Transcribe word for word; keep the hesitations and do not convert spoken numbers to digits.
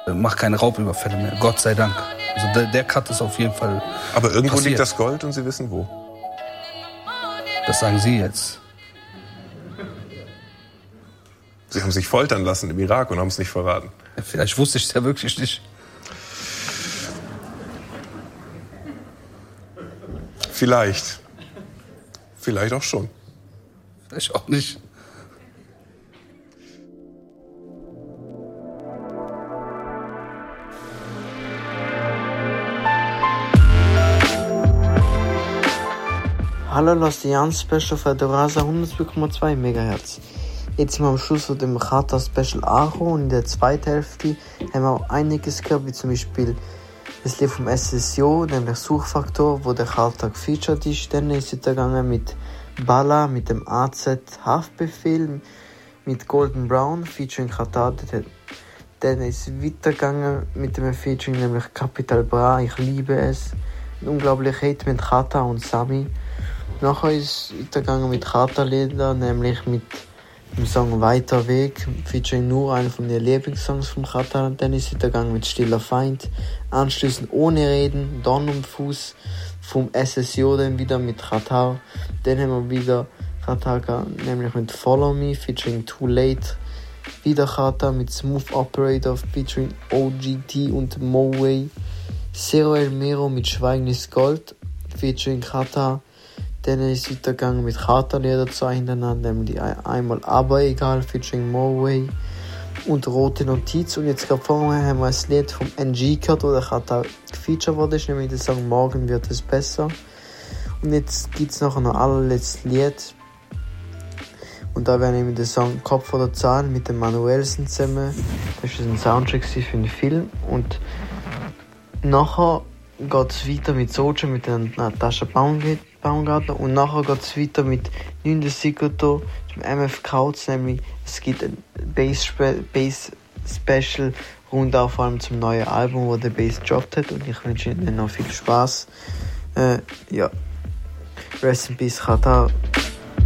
macht keine Raubüberfälle mehr, Gott sei Dank. Also der, der Cut ist auf jeden Fall Aber irgendwo passiert. liegt das Gold und Sie wissen wo. Das sagen Sie jetzt. Sie haben sich foltern lassen im Irak und haben es nicht verraten. Vielleicht wusste ich es ja wirklich nicht. Vielleicht. Vielleicht auch schon. Vielleicht auch nicht. Hallo, Lost Jan Special für Dorasa hundertzwei Komma zwei Megahertz. Jetzt sind wir am Schluss von dem Chata Special angekommen und in der zweiten Hälfte haben wir auch einiges gehört, wie zum Beispiel das Lied vom S S Jo, nämlich Suchfaktor, wo der Chata gefeatured ist. Dann ist es gegangen mit Balla, mit dem A Z Haftbefehl, mit Golden Brown, featuring Chata. Dann ist es weitergegangen mit dem Featuring, nämlich Capital Bra, ich liebe es. Ein unglaublicher Hate mit Chata und Sami. Nachher ist es weitergegangen mit Chata-Lieder, nämlich mit dem Song Weiter Weg, featuring nur einen von den Lieblingssongs von Chata. Dann ist es weitergegangen mit Stiller Feind. Anschließend Ohne Reden, Don und Fuß vom S S Jo, dann wieder mit Chata. Dann haben wir wieder Chata gehabt, nämlich mit Follow Me, featuring Too Late. Wieder Chata mit Smooth Operator, featuring O G T und Moway. Zero El Mero mit Schweigen ist Gold, featuring Chata. Dann ist es weitergegangen mit Chata-Lieder zwei hintereinander, nämlich einmal Aber Egal, featuring Moway und Rote Notiz. Und jetzt gerade vorher haben wir ein Lied vom N G gehört, wo der Chata gefeatured wurde, nämlich der Song Morgen wird es besser. Und jetzt gibt es noch ein allerletztes Lied. Und da wäre nämlich der Song Kopf oder Zahl mit dem Manuelsen zusammen. Das war ein Soundtrack für den Film. Und nachher geht es weiter mit Soja, mit der Natascha Baumgartner. Und nachher geht es weiter mit neun Secreto, dem M F Kautz, nämlich es gibt ein Bass-Special rund auch vor allem zum neuen Album, wo der Bass gedroppt hat. Und ich wünsche Ihnen noch viel Spaß. Äh, ja. Rest in Peace, Chata.